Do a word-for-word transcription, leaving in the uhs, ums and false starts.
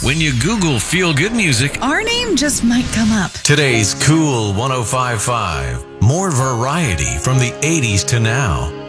When you Google feel good music, our name just might come up. Today's Cool one oh five point five. More variety from the eighties to now.